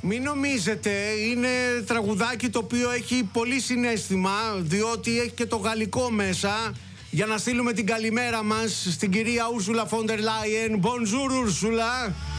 Μην νομίζετε, είναι τραγουδάκι το οποίο έχει πολύ συναίσθημα, διότι έχει και το γαλλικό μέσα, για να στείλουμε την καλημέρα μας στην κυρία Ursula von der Leyen. Bonjour Ursula.